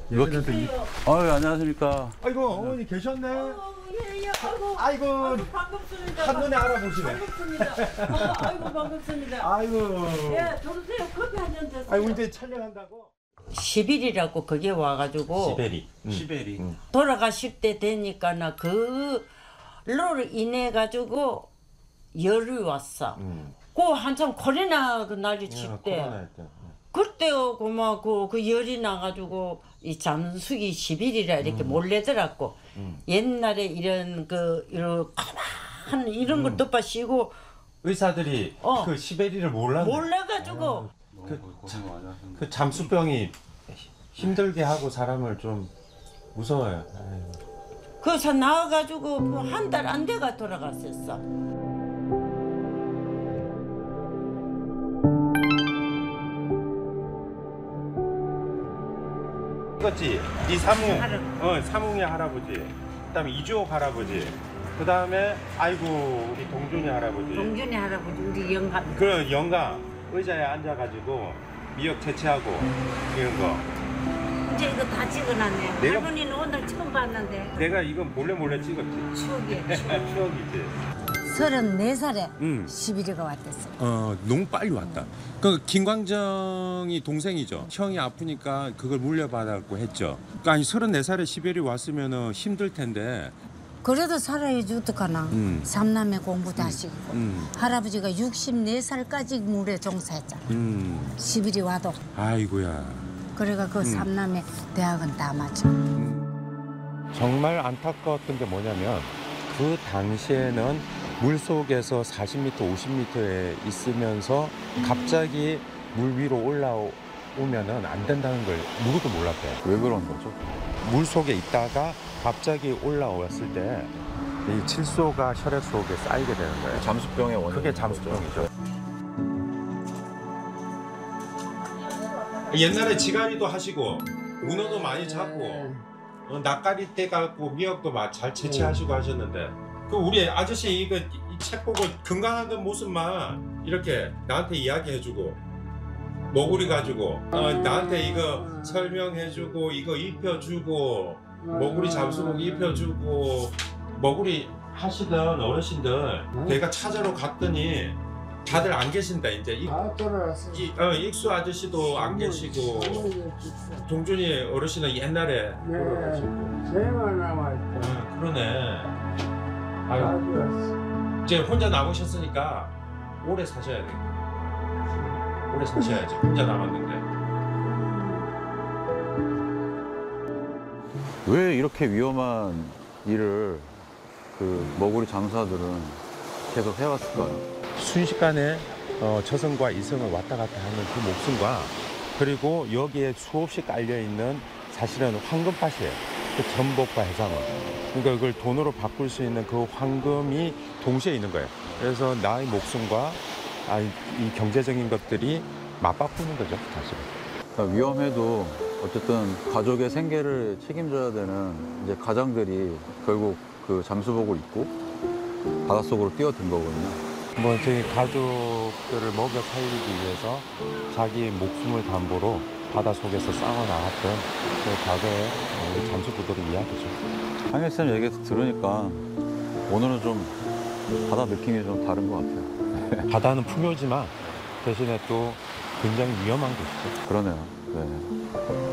아유, 안녕하십니까. 아이고 어머니 계셨네. 예예. 아이고 반갑습니다. 한눈에 알아보시네. 반갑습니다. 아이고 반갑습니다. 아이고. 예, 들어오세요. 커피 한 잔 드세요. 아이고 이제 촬영한다고. 시빌이라고 그게 와가지고 시베리. 시베리. 돌아가실 때 되니까나 그로 인해 가지고 열이 왔어. 그 한참 코로나 그 난리 칠 때. 그때요, 그 열이 나가지고 이 잠수기 시빌이라 이렇게 몰래더라고. 옛날에 이런 이런 가만 이런 걸 덮어 씌고 의사들이 그 시베리를 몰랐네. 몰라가지고 그 잠수병이 힘들게 하고 사람을 좀 무서워요. 그래서 나와가지고 한 달 안 돼가 돌아갔었어. 이거지. 이 사뭉이 할아버지. 그다음에 이주옥 할아버지. 그다음에 아이고 우리 동준이 할아버지. 동준이 할아버지 우리 영감. 그 영가 의자에 앉아가지고 미역 채취하고 이런 거. 이제 이거 다 찍어놨네. 내가- 할머니는 오늘 처음 봤는데 내가 이거 몰래 찍었지. 추억이야. 추억이지. 34살에 시비리가 왔댔어. 너무 빨리 왔다. 그 김광정이 동생이죠. 형이 아프니까 그걸 물려받았고 했죠. 그러니까 아니 34살에 시베리 왔으면은 힘들 텐데. 그래도 살아야지 어떡하나. 삼남매 공부 다시 하고. 할아버지가 64살까지 물에 종사했잖아. 시비리 와도. 아이고야. 그래가 그 삼남매 대학은 다 마쳐. 정말 안타까웠던 게 뭐냐면 그 당시에는 물속에서 40m, 50m에 있으면서 갑자기 물 위로 올라오면은 안 된다는 걸 누구도 몰랐대요. 왜 그런 거죠? 물속에 있다가 갑자기 올라왔을 때 이 칠소가 혈액 속에 쌓이게 되는 거예요. 잠수병의 원인. 그게 잠수병이죠. 옛날에 지가리도 하시고 문어도 많이 잡고 낯가리 떼 갖고 미역도 잘 채취하시고 하셨는데 그 우리 아저씨 이 책 보고 건강한 모습만 이렇게 나한테 이야기해주고 먹구리 가지고 나한테 이거 설명해주고 이거 입혀주고 먹구리 잠수복 입혀주고 먹구리 하시던 어르신들 내가 찾아러 갔더니 다들 안 계신다 이제 돌아왔어. 익수 아저씨도 안 계시고 동준이 어르신은 옛날에 네, 제만 남아있다. 그러네. 아유 아주 이제 혼자 남으셨으니까 오래 사셔야 돼. 오래 사셔야지. 혼자 남았는데. 왜 이렇게 위험한 일을 그 머구리 장사들은 계속 해왔을까요? 순식간에 저승과 이승을 왔다 갔다 하는 그 목숨과 그리고 여기에 수없이 깔려 있는 사실은 황금밭이에요. 그 전복과 해산물. 그러니까 이걸 돈으로 바꿀 수 있는 그 황금이 동시에 있는 거예요. 그래서 나의 목숨과 이 경제적인 것들이 맞바꾸는 거죠, 사실은. 그러니까 위험해도 어쨌든 가족의 생계를 책임져야 되는 이제 가장들이 결국 그 잠수복을 입고 바닷속으로 뛰어든 거거든요. 뭐 저희 가족들을 먹여 살리기 위해서 자기 목숨을 담보로 바닷속에서 싸워 나왔던 그 과거의 우리 잠수부들의 이야기죠. 한일쌤 얘기해서 들으니까 오늘은 좀 바다 느낌이 좀 다른 것 같아요. 바다는 풍요지만 대신에 또 굉장히 위험한 곳이죠. 그러네요. 네.